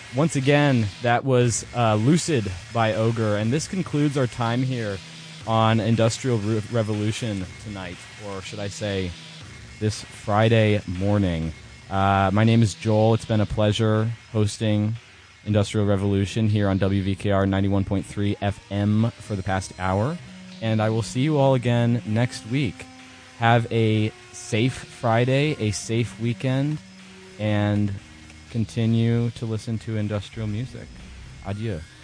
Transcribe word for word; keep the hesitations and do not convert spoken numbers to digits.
once again, that was uh, Lucid by Ogre, and this concludes our time here on Industrial Re- Revolution tonight, or should I say, this Friday morning. Uh, my name is Joel. It's been a pleasure hosting Industrial Revolution here on W V K R ninety-one point three F M for the past hour, and I will see you all again next week. Have a safe Friday, a safe weekend, and continue to listen to industrial music. Adieu.